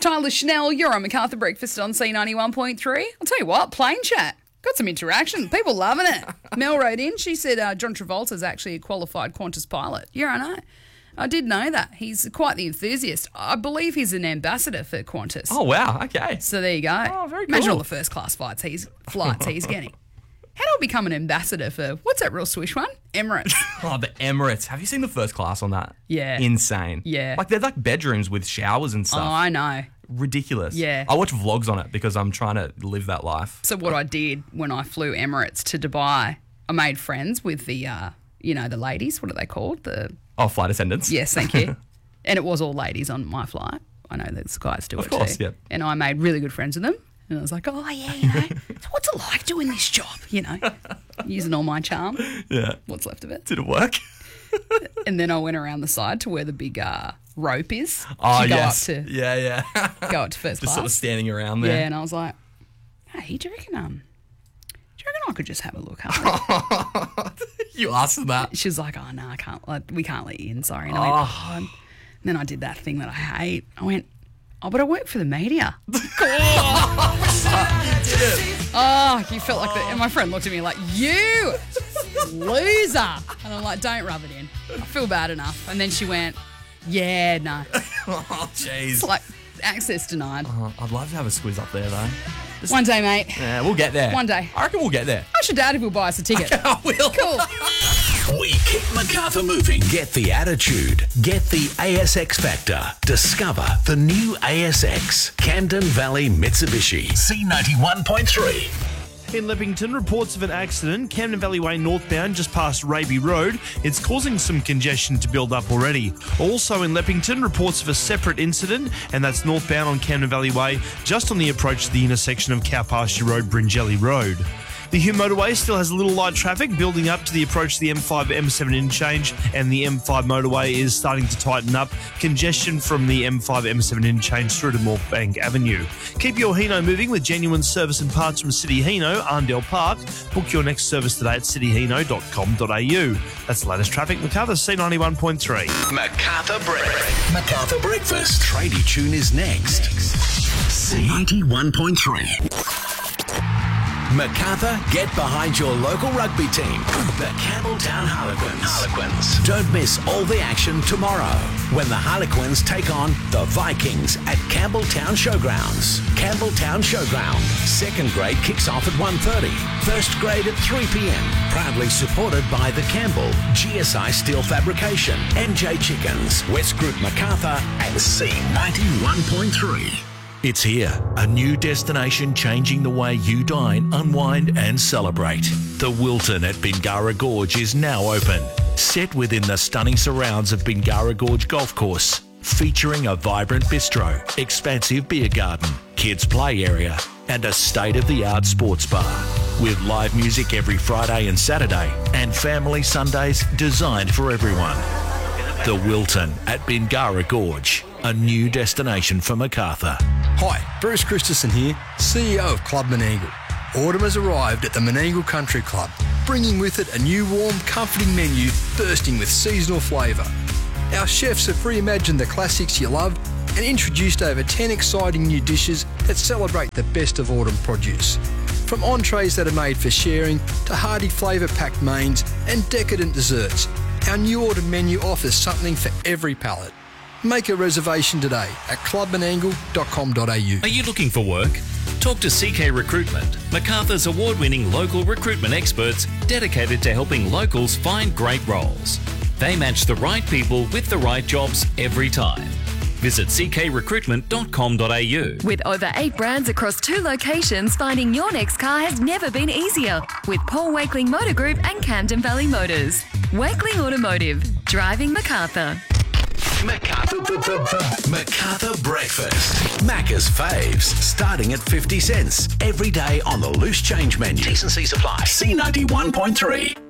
Tyler Schnell, you're on Macarthur Breakfast on C91.3. I'll tell you what, plane chat. Got some interaction. People loving it. Mel wrote in. She said John Travolta's actually a qualified Qantas pilot. Yeah, I know. I did know that. He's quite the enthusiast. I believe he's an ambassador for Qantas. Oh, wow. Okay. So there you go. Oh, very Imagine cool. all the first class flights he's getting. How do I become an ambassador for, what's that real swish one? Emirates. Oh, the Emirates. Have you seen the first class on that? Yeah. Insane. Yeah. Like, they're like bedrooms with showers and Oh, stuff. I know. Ridiculous. Yeah. I watch vlogs on it because I'm trying to live that life. So what I did when I flew Emirates to Dubai, I made friends with the, the ladies. What are they called? Oh, flight attendants. Yes, thank you. And it was all ladies on my flight. I know the guys do it too. Of course, yeah. And I made really good friends with them. And I was like, oh, yeah, so what's it like doing this job? Using all my charm. Yeah. What's left of it. Did it work? And then I went around the side to where the big rope is. Oh, to go yes. Up to, Yeah. go up to first Just class. sort of standing around there. Yeah, and I was like, hey, do you reckon I could just have a look, huh? You asked them that. She was like, oh, no, I can't. We can't let you in, sorry. And I went, oh. And then I did that thing that I hate. I went, oh, but I work for the media. Oh, you felt like that. And my friend looked at me like, you loser. And I'm like, don't rub it in. I feel bad enough. And then she went, yeah, no. Oh, jeez. It's like access denied. I'd love to have a squiz up there, though. One day, mate. Yeah, we'll get there. One day. I reckon we'll get there. Ask your dad if he'll buy us a ticket. I will. Cool. We keep Macarthur moving. Get the attitude. Get the ASX factor. Discover the new ASX. Camden Valley Mitsubishi. C91.3. In Leppington, reports of an accident, Camden Valley Way northbound just past Raby Road. It's causing some congestion to build up already. Also in Leppington, reports of a separate incident, and that's northbound on Camden Valley Way, just on the approach to the intersection of Cowpasture Road, Bringelly Road. The Hume motorway still has a little light traffic building up to the approach to the M5 M7 interchange, and the M5 motorway is starting to tighten up. Congestion from the M5 M7 interchange through to Morpbank Avenue. Keep your Hino moving with genuine service and parts from City Hino, Arndale Park. Book your next service today at cityhino.com.au. That's the latest traffic. Macarthur C91.3. Macarthur Breakfast. Tradie Tune is next. C91.3. Macarthur, get behind your local rugby team, the Campbelltown Harlequins. Don't miss all the action tomorrow when the Harlequins take on the Vikings at Campbelltown Showgrounds. Campbelltown Showground. Second grade kicks off at 1:30. First grade at 3 p.m. Proudly supported by the Campbell, GSI Steel Fabrication, MJ Chickens, West Group Macarthur, and C91.3. It's here, a new destination changing the way you dine, unwind and celebrate. The Wilton at Bingara Gorge is now open. Set within the stunning surrounds of Bingara Gorge Golf Course, featuring a vibrant bistro, expansive beer garden, kids play area and a state-of-the-art sports bar. With live music every Friday and Saturday and family Sundays designed for everyone. The Wilton at Bingara Gorge, a new destination for Macarthur. Hi, Bruce Christensen here, CEO of Club Menangle. Autumn has arrived at the Menangle Country Club, bringing with it a new warm, comforting menu bursting with seasonal flavour. Our chefs have reimagined the classics you love and introduced over 10 exciting new dishes that celebrate the best of autumn produce. From entrees that are made for sharing to hearty flavour-packed mains and decadent desserts, our new autumn menu offers something for every palate. Make a reservation today at clubmenangle.com.au. Are you looking for work? Talk to CK Recruitment, Macarthur's award-winning local recruitment experts dedicated to helping locals find great roles. They match the right people with the right jobs every time. Visit ckrecruitment.com.au. With over 8 brands across 2 locations, finding your next car has never been easier. With Paul Wakeling Motor Group and Camden Valley Motors. Wakeling Automotive. Driving Macarthur. Macarthur Breakfast. Macca's faves, starting at 50 cents. Every day on the loose change menu. T&C supply. C91.3.